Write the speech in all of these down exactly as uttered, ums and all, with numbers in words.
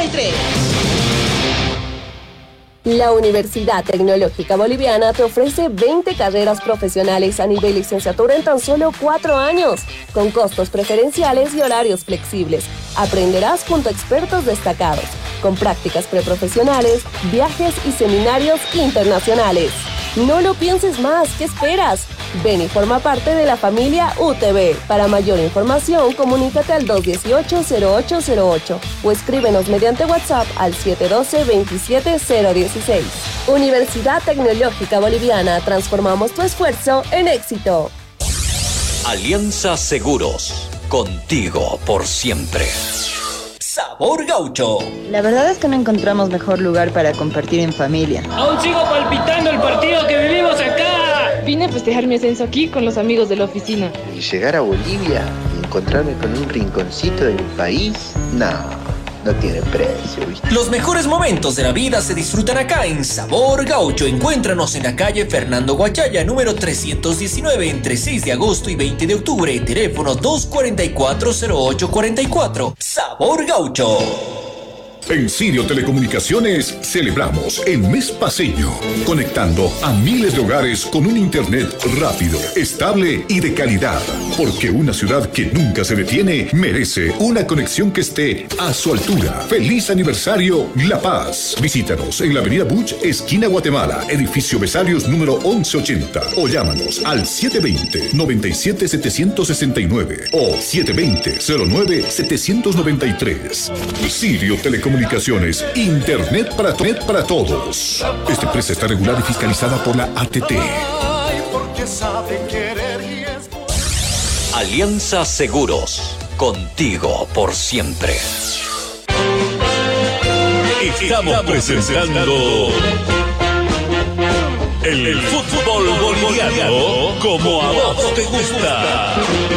y tres. La Universidad Tecnológica Boliviana te ofrece veinte carreras profesionales a nivel licenciatura en tan solo cuatro años, con costos preferenciales y horarios flexibles. Aprenderás junto a expertos destacados, con prácticas preprofesionales, viajes y seminarios internacionales. No lo pienses más, ¿qué esperas? Ven y forma parte de la familia U T B. Para mayor información, comunícate al dos uno ocho, cero ocho cero ocho o escríbenos mediante WhatsApp al siete uno dos, veintisiete cero dieciséis. Universidad Tecnológica Boliviana, transformamos tu esfuerzo en éxito. Alianza Seguros, contigo por siempre. Sabor Gaucho. La verdad es que no encontramos mejor lugar para compartir en familia. Aún sigo palpitando el partido que vivimos acá. Vine a festejar mi ascenso aquí con los amigos de la oficina. Y llegar a Bolivia y encontrarme con un rinconcito de mi país, no, no tiene precio, ¿viste? Los mejores momentos de la vida se disfrutan acá en Sabor Gaucho. Encuéntranos en la calle Fernando Guachaya, número trescientos diecinueve, entre seis de agosto y veinte de octubre. Teléfono dos cuatro cuatro, cero ocho cuatro cuatro. Sabor Gaucho. En Sirio Telecomunicaciones celebramos el mes paceño, conectando a miles de hogares con un internet rápido, estable y de calidad. Porque una ciudad que nunca se detiene merece una conexión que esté a su altura. ¡Feliz aniversario, La Paz! Visítanos en la avenida Buch, esquina Guatemala, edificio Besarios número once ochenta. O llámanos al siete dos cero, nueve siete, siete seis nueve o siete dos cero, cero nueve, siete nueve tres. Sirio Telecomunicaciones. Comunicaciones, Internet para, net para todos. Esta empresa está regulada y fiscalizada por la A T T. Alianza Seguros, contigo por siempre. Estamos presentando el fútbol boliviano como a vos te gusta.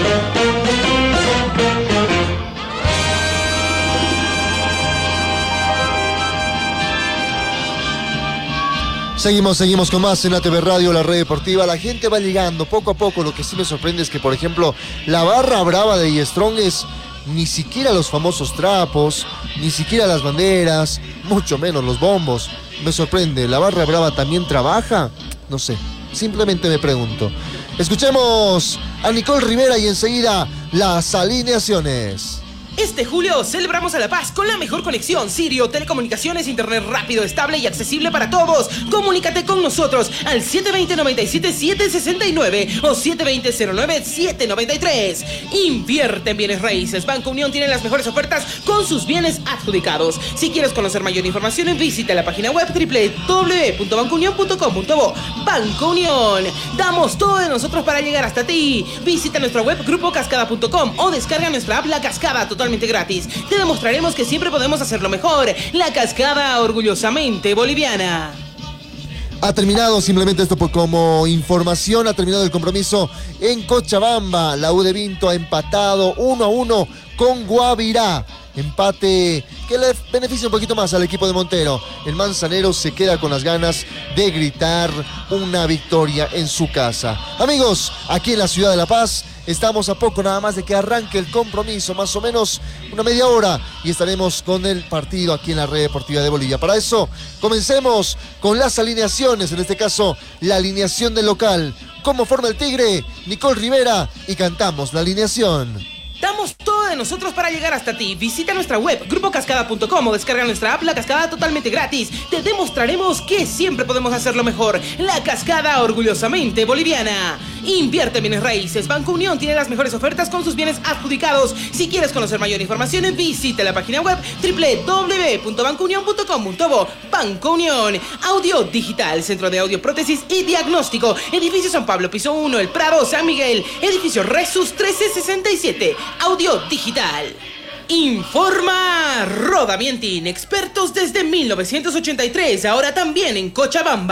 Seguimos, seguimos con más en A T V Radio, la red deportiva. La gente va llegando poco a poco. Lo que sí me sorprende es que, por ejemplo, la barra brava de Strong es ni siquiera los famosos trapos, ni siquiera las banderas, mucho menos los bombos. Me sorprende, ¿la barra brava también trabaja? No sé, simplemente me pregunto. Escuchemos a Nicole Rivera y enseguida las alineaciones. Este julio celebramos a La Paz con la mejor conexión. Sirio Telecomunicaciones, internet rápido, estable y accesible para todos. Comunícate con nosotros al siete dos cero, nueve siete, siete seis nueve o siete dos cero, cero nueve, siete nueve tres. Invierte en bienes raíces. Banco Unión tiene las mejores ofertas con sus bienes adjudicados. Si quieres conocer mayor información, visita la página web doble u doble u doble u punto banco unión punto com punto bo. Banco Unión. Damos todo de nosotros para llegar hasta ti. Visita nuestra web grupo cascada punto com o descarga nuestra app La Cascada totalmente gratis. Te demostraremos que siempre podemos hacerlo mejor. La Cascada, orgullosamente boliviana. Ha terminado, simplemente esto por como información, ha terminado el compromiso en Cochabamba. La U de Vinto ha empatado uno a uno con Guavirá. Empate que le beneficia un poquito más al equipo de Montero. El Manzanero se queda con las ganas de gritar una victoria en su casa. Amigos, aquí en la ciudad de La Paz, estamos a poco nada más de que arranque el compromiso, más o menos una media hora, y estaremos con el partido aquí en la Red Deportiva de Bolivia. Para eso, comencemos con las alineaciones, en este caso, la alineación del local. ¿Cómo forma el Tigre? Nicole Rivera, y cantamos la alineación. Damos todo de nosotros para llegar hasta ti. Visita nuestra web grupo cascada punto com o descarga nuestra app La Cascada totalmente gratis. Te demostraremos que siempre podemos hacerlo mejor. La Cascada, orgullosamente boliviana. Invierte en bienes raíces. Banco Unión tiene las mejores ofertas con sus bienes adjudicados. Si quieres conocer mayor información, visita la página web doble u doble u doble u punto banco unión punto com punto bo. Banco Unión. Audio Digital, Centro de Audio, Prótesis y Diagnóstico. Edificio San Pablo, piso uno, El Prado, San Miguel. Edificio Resus trece sesenta y siete. Audio Digital. Informa Roda Vientin, expertos desde mil novecientos ochenta y tres, ahora también en Cochabamba.